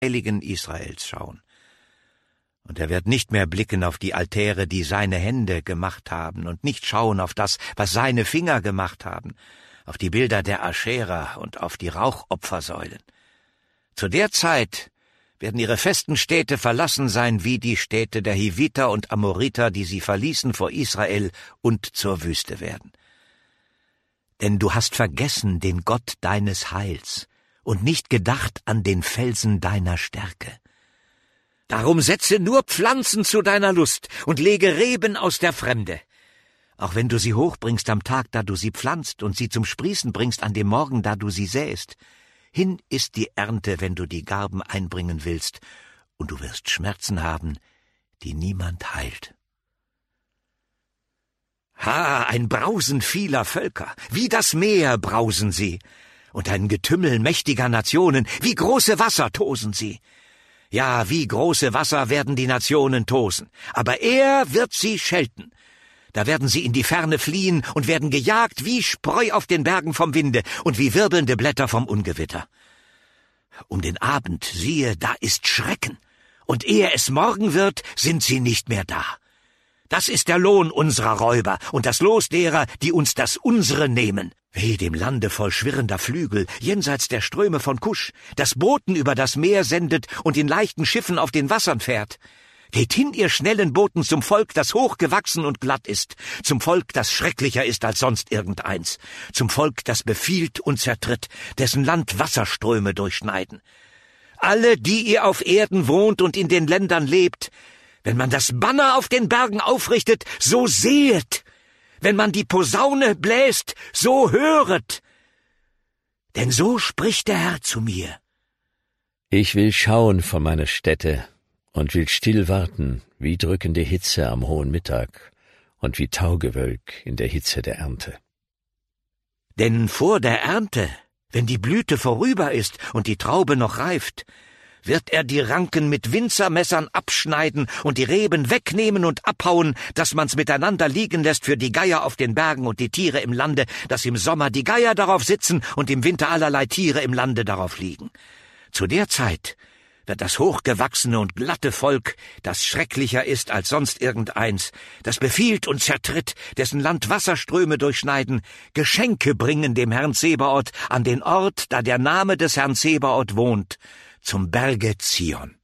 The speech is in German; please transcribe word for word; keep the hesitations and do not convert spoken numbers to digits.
Heiligen Israels schauen. Und er wird nicht mehr blicken auf die Altäre, die seine Hände gemacht haben, und nicht schauen auf das, was seine Finger gemacht haben, auf die Bilder der Aschera und auf die Rauchopfersäulen. Zu der Zeit werden ihre festen Städte verlassen sein wie die Städte der Hiviter und Amoriter, die sie verließen vor Israel und zur Wüste werden. Denn du hast vergessen den Gott deines Heils und nicht gedacht an den Felsen deiner Stärke. Darum setze nur Pflanzen zu deiner Lust und lege Reben aus der Fremde. Auch wenn du sie hochbringst am Tag, da du sie pflanzt, und sie zum Sprießen bringst an dem Morgen, da du sie säst. Hin ist die Ernte, wenn du die Garben einbringen willst, und du wirst Schmerzen haben, die niemand heilt. Ha, ein Brausen vieler Völker, wie das Meer brausen sie, und ein Getümmel mächtiger Nationen, wie große Wasser tosen sie. Ja, wie große Wasser werden die Nationen tosen, aber er wird sie schelten. Da werden sie in die Ferne fliehen und werden gejagt wie Spreu auf den Bergen vom Winde und wie wirbelnde Blätter vom Ungewitter. Um den Abend, siehe, da ist Schrecken, und ehe es Morgen wird, sind sie nicht mehr da. Das ist der Lohn unserer Räuber und das Los derer, die uns das Unsere nehmen. Weh dem Lande voll schwirrender Flügel, jenseits der Ströme von Kusch, das Boten über das Meer sendet und in leichten Schiffen auf den Wassern fährt. Geht hin, ihr schnellen Boten, zum Volk, das hochgewachsen und glatt ist, zum Volk, das schrecklicher ist als sonst irgendeins, zum Volk, das befiehlt und zertritt, dessen Land Wasserströme durchschneiden. Alle, die ihr auf Erden wohnt und in den Ländern lebt, wenn man das Banner auf den Bergen aufrichtet, so sehet, wenn man die Posaune bläst, so höret. Denn so spricht der Herr zu mir. Ich will schauen von meiner Stätte und will still warten, wie drückende Hitze am hohen Mittag und wie Taugewölk in der Hitze der Ernte. Denn vor der Ernte, wenn die Blüte vorüber ist und die Traube noch reift, wird er die Ranken mit Winzermessern abschneiden und die Reben wegnehmen und abhauen, dass man's miteinander liegen lässt für die Geier auf den Bergen und die Tiere im Lande, dass im Sommer die Geier darauf sitzen und im Winter allerlei Tiere im Lande darauf liegen. Zu der Zeit wird das hochgewachsene und glatte Volk, das schrecklicher ist als sonst irgendeins, das befiehlt und zertritt, dessen Land Wasserströme durchschneiden, Geschenke bringen dem Herrn Zebaoth an den Ort, da der Name des Herrn Zebaoth wohnt, zum Berge Zion.